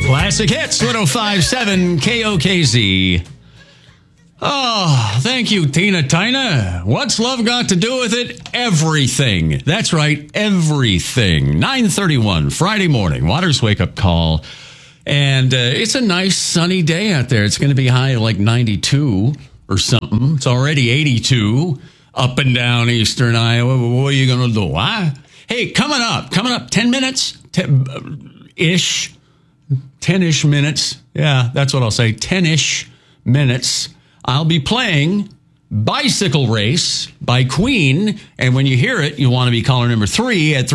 Classic Hits, 105.7 KOKZ. Oh, thank you, Tina Tina. What's love got to do with it? Everything. That's right, everything. 9:31, Friday morning, Waters Wake Up Call. And it's a nice sunny day out there. It's going to be high like 92 or something. It's already 82 up and down eastern Iowa. What are you going to do, huh? Hey, coming up, 10 minutes, 10-ish minutes. Yeah, that's what I'll say, 10-ish minutes. I'll be playing Bicycle Race by Queen. And when you hear it, you want to be caller number 3 at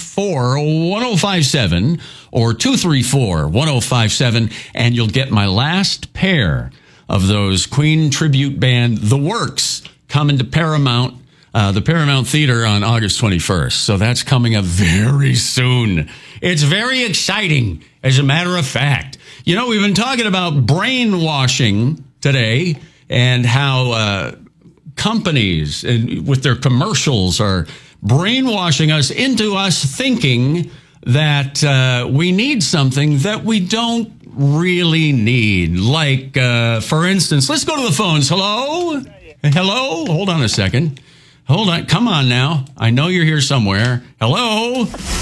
364-1057 or 234-1057. And you'll get my last pair of those Queen tribute band, The Works, coming to Paramount, the Paramount Theater on August 21st. So that's coming up very soon. It's very exciting, as a matter of fact. You know, we've been talking about brainwashing today and how companies with their commercials are brainwashing us into us thinking that we need something that we don't really need. Like, for instance, let's go to the phones. Hello? Hello? Hold on a second. Hold on. Come on now. I know you're here somewhere. Hello?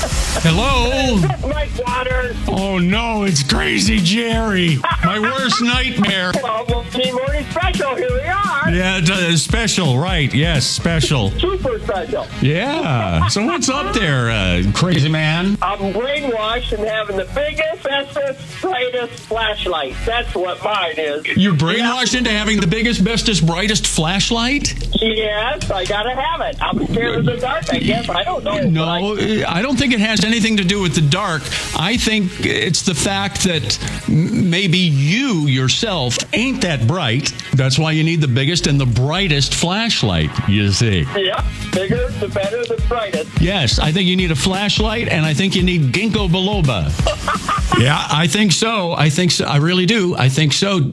Hello? Mike Waters. Oh, no. It's Crazy Jerry. My worst nightmare. Well, Team Morning Special. Here we are. Yeah, special. Right. Yes, special. Super special. Yeah. So what's up there, crazy man? I'm brainwashed and having the biggest, bestest, brightest flashlight. That's what mine is. You're brainwashed into having the biggest, bestest, brightest flashlight? Yes, I gotta have it. I'm scared of the dark, I guess. I don't know. No, I don't think it has anything to do with the dark. I think it's the fact that maybe you yourself ain't that bright. That's why you need the biggest and the brightest flashlight, you see. Yeah, bigger, the better, the brightest. Yes, I think you need a flashlight, and I think you need ginkgo biloba. Yeah, I think so. I really do. I think so.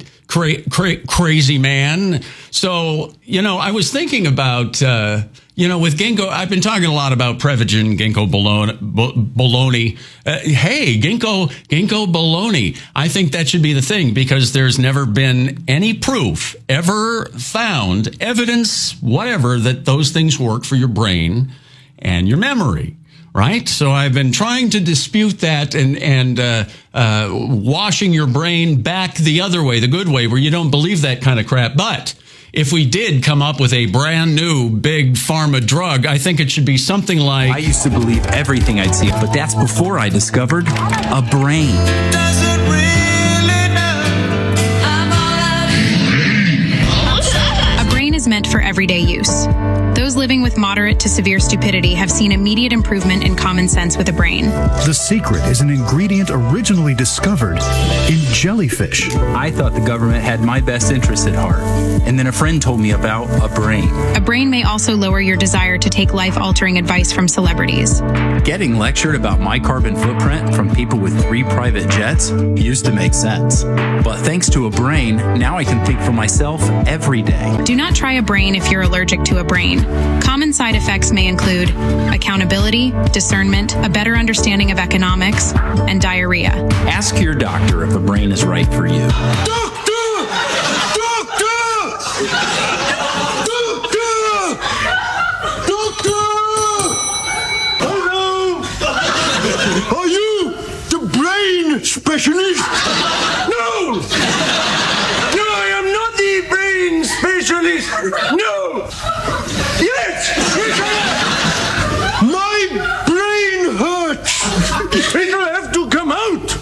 Crazy man. So, you know, I was thinking about, with ginkgo, I've been talking a lot about Prevagen, ginkgo bologna. Hey, ginkgo bologna. I think that should be the thing because there's never been any proof ever found, evidence, whatever, that those things work for your brain and your memory. Right? So I've been trying to dispute that and washing your brain back the other way, the good way, where you don't believe that kind of crap. But if we did come up with a brand new big pharma drug, I think it should be something like... I used to believe everything I'd see, but that's before I discovered a brain. A brain is meant for everyday use. Those living with moderate to severe stupidity have seen immediate improvement in common sense with a brain. The secret is an ingredient originally discovered in jellyfish. I thought the government had my best interests at heart, and then a friend told me about a brain. A brain may also lower your desire to take life-altering advice from celebrities. Getting lectured about my carbon footprint from people with 3 private jets used to make sense. But thanks to a brain, now I can think for myself every day. Do not try a brain if you're allergic to a brain. Common side effects may include accountability, discernment, a better understanding of economics, and diarrhea. Ask your doctor if a brain is right for you. Doctor! Hello? Are you the brain specialist? No! No, I am not the brain specialist! No! Yes! Yes, I am! My brain hurts! It'll have to come out!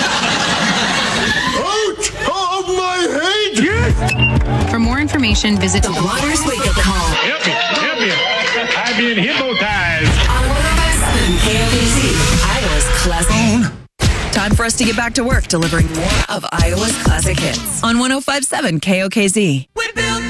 Out of my head! Yes! For more information, visit The Waters Wake Up Call. Help me. I've been hypnotized. On 105.7 KOKZ, Iowa's classic. Time for us to get back to work delivering more of Iowa's classic hits on 105.7 KOKZ.